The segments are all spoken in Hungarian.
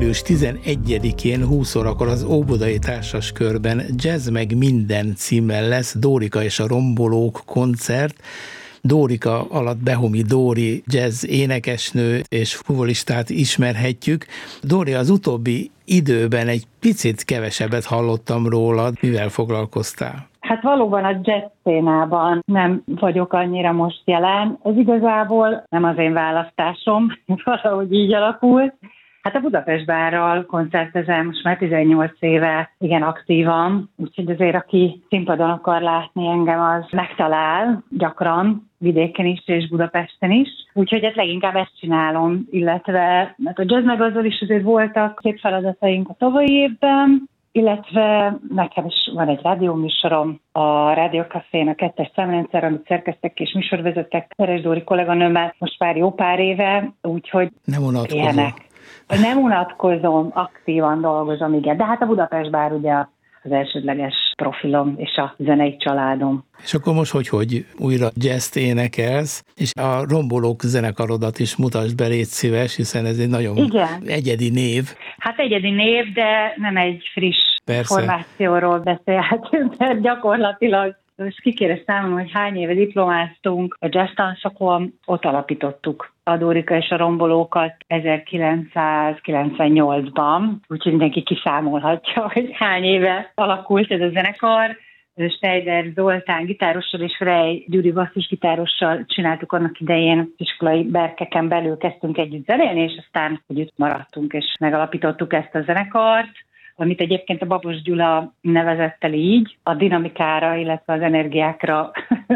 július 11-én 20 órakor az Óbudai Társaskörben Jazz meg minden címmel lesz Dórika és a Rombolók koncert. Dórika alatt Behomi Dóri jazz énekesnő és fuvolistát ismerhetjük. Dóri, az utóbbi időben egy picit kevesebbet hallottam rólad. Mivel foglalkoztál? Hát valóban a jazz szénában nem vagyok annyira most jelen. Ez igazából nem az én választásom, valahogy így alakult. Hát a Budapest Bárral koncertezem most már 18 éve, igen aktívan, úgyhogy azért aki színpadon akar látni engem, az megtalál gyakran, vidéken is és Budapesten is. Úgyhogy hát leginkább ezt csinálom, illetve mert a Jazz meg azzal is azért voltak szép feladataink a tavalyi évben, illetve nekem is van egy rádióműsorom, a Rádió Cafén, a 2-es számrendszer, amit szerkesztek és műsorvezetek Veres Dóri kolléganőmmel most már jó pár éve, úgyhogy nem unatkozom. Nem unatkozom, aktívan dolgozom, igen. De hát a Budapest Bár ugye az elsődleges profilom és a zenei családom. És akkor most hogy újra jazzt énekelsz, és a Rombolók zenekarodat is mutasd be, légy szíves, hiszen ez egy nagyon egyedi név. Hát egyedi név, de nem egy friss formációról beszélhetünk, mert gyakorlatilag most kikérem számom, hogy hány éve diplomáztunk a jazz tanszakon, ott alapítottuk a Dórika és a Rombolókat 1998-ban, úgyhogy mindenki kiszámolhatja, hogy hány éve alakult ez a zenekar. Schneider Zoltán gitárossal és Frey Gyuri basszusgitárossal csináltuk annak idején, iskolai berkeken belül kezdtünk együtt zenélni, és aztán együtt maradtunk és megalapítottuk ezt a zenekart, amit egyébként a Babos Gyula nevezett el így, a dinamikára, illetve az energiákra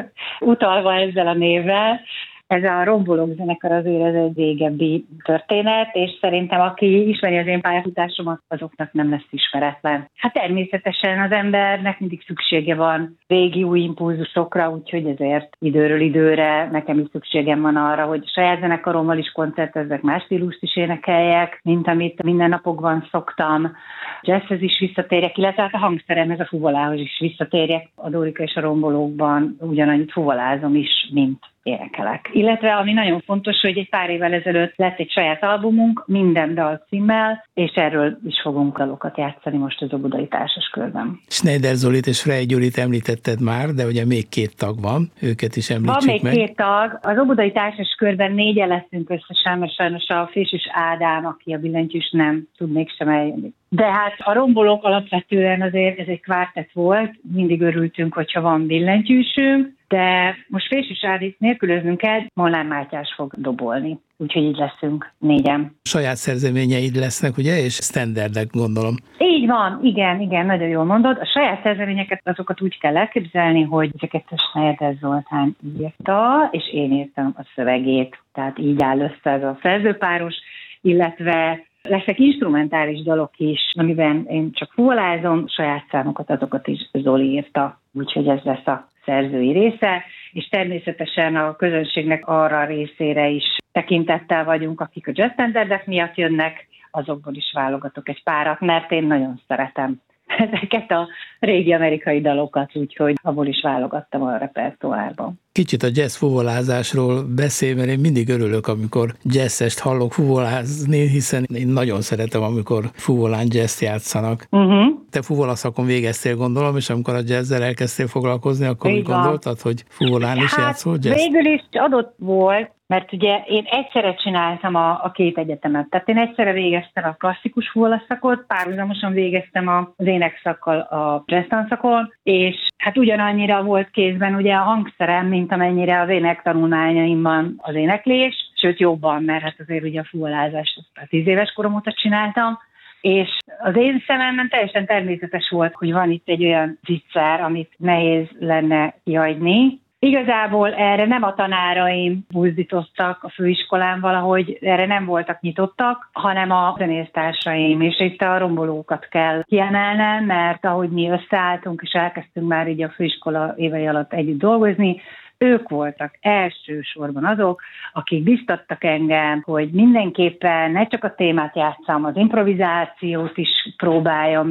utalva ezzel a névvel. Ez a Rombolók zenekar azért ez egy régebbi történet, és szerintem aki ismeri az én pályafutásomat, azoknak nem lesz ismeretlen. Hát természetesen az embernek mindig szüksége van régi új impulzusokra, úgyhogy ezért időről időre nekem is szükségem van arra, hogy saját zenekarommal is koncertezzek, más stílust is énekeljek, mint amit mindennapokban szoktam. Jazzhez is visszatérjek, illetve hát a hangszeremhez, a fuvolához is visszatérjek. A Dórika és a Rombolókban ugyanannyit fuvolázom is, mint énekelek. Illetve ami nagyon fontos, hogy egy pár évvel ezelőtt lett egy saját albumunk, minden dal címmel, és erről is fogunk dalokat játszani most az Óbudai Társaskörben. Schneider Zolit és Frey Gyurit említetted már, de ugye még 2 tag van, őket is említsük meg. Van még 2 tag, az Óbudai Társaskörben 4-en leszünk összesen, mert sajnos a Fésűs Ádám, aki a billentyűs, nem tud mégsem eljönni. De hát a Rombolók alapvetően azért ez egy kvártett volt, mindig örültünk, hogyha van billentyűsünk, de most Fésűs Ádit nélkülöznünk kell, Molnár Mátyás fog dobolni. Úgyhogy így leszünk 4-en. Saját szerzeményeid lesznek, ugye? És standardek, gondolom. Így van, igen, nagyon jól mondod. A saját szerzeményeket azokat úgy kell elképzelni, hogy ezeket a Schneider Zoltán írta, és én írtam a szövegét. Tehát így áll össze ez a szerzőpáros, illetve lesznek instrumentális dalok is, amiben én csak fuvolázom, saját számokat azokat is Zoli írta. Úgyhogy ez lesz a szerzői része, és természetesen a közönségnek arra a részére is tekintettel vagyunk, akik a jazz standardek miatt jönnek, azokból is válogatok egy párat, mert én nagyon szeretem ezeket a régi amerikai dalokat, úgyhogy abból is válogattam a repertoárban. Kicsit a jazz fuvolázásról beszélj, mert én mindig örülök, amikor jazzest hallok fuvolázni, hiszen én nagyon szeretem, amikor fuvolán jazzt játszanak. Te fuvolaszakon végeztél, gondolom, és amikor a jazzzel elkezdtél foglalkozni, akkor úgy gondoltad, hogy fuvolán is játszol jazz? Végül is adott volt, mert ugye én egyszerre csináltam a 2 egyetemet. Tehát én egyszerre végeztem a klasszikus fuvolaszakot, párhuzamosan végeztem az énekszakkal a jazz tanszakon, és hát ugyanannyira volt kézben ugye a hangszerem, mint amennyire az énektanulmányaimban az éneklés, sőt jobban, mert hát azért ugye a fuvolázást 10 éves korom óta csináltam, és az én szememben teljesen természetes volt, hogy van itt egy olyan zicser, amit nehéz lenne kihagyni. Igazából erre nem a tanáraim buzdítottak a főiskolán valahogy, erre nem voltak nyitottak, hanem a zenésztársaim, és itt a Rombolókat kell kiemelnem, mert ahogy mi összeálltunk, és elkezdtünk már így a főiskola évei alatt együtt dolgozni, ők voltak elsősorban azok, akik biztattak engem, hogy mindenképpen ne csak a témát játsszam, az improvizációt is próbáljam meg,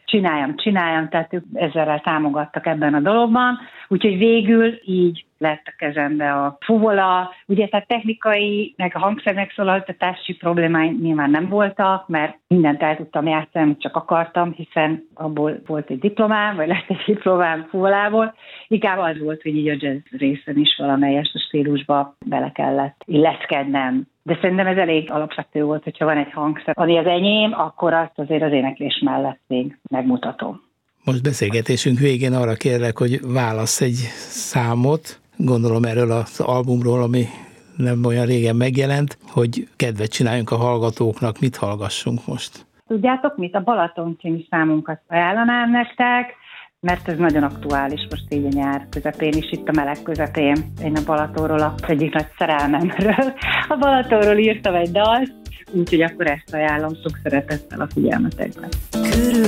csináljam, tehát ők ezzel támogattak ebben a dologban, úgyhogy végül így lett a kezembe a fuvola. Ugye tehát technikai, meg a hangszer megszólaltatási problémáim nyilván nem voltak, mert mindent el tudtam játszani, csak akartam, hiszen abból volt egy diplomám, vagy lett egy diplomám fuvolából. Inkább az volt, hogy így a jazz részen is valamelyest a stílusba bele kellett illeszkednem. De szerintem ez elég alapvető volt, hogyha van egy hangszer, ami az enyém, akkor azt azért az éneklés mellett még megmutatom. Most beszélgetésünk végén arra kérlek, hogy válassz egy számot, gondolom erről az albumról, ami nem olyan régen megjelent, hogy kedvet csináljunk a hallgatóknak, mit hallgassunk most? Tudjátok mit? A Balaton című számunkat ajánlanám nektek, mert ez nagyon aktuális most így a nyár közepén is, itt a meleg közepén. Én a Balatonról, az egyik nagy szerelmemről, a Balatonról írtam egy dalt, úgyhogy akkor ezt ajánlom sok szeretettel a figyelmetekben.